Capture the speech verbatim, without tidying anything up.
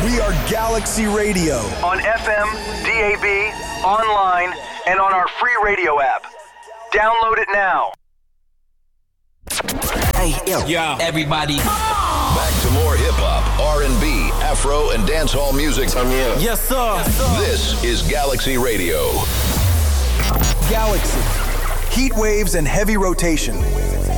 We are Galaxy Radio. On F M, D A B, online, and on our free radio app. Download it now. Hey, yo, yeah. Everybody. Back to more hip-hop, R and B, Afro, and dancehall music. Yes, sir. Yes, sir. This is Galaxy Radio. Galaxy. Heat waves and heavy rotation.